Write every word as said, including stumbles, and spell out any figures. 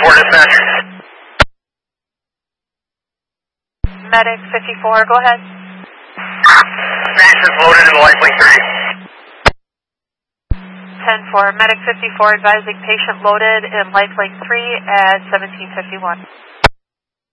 four dispatch. Medic fifty-four, go ahead. Patient's loaded in lifelink three. ten four, Medic fifty-four advising patient loaded in lifelink three at seventeen fifty-one.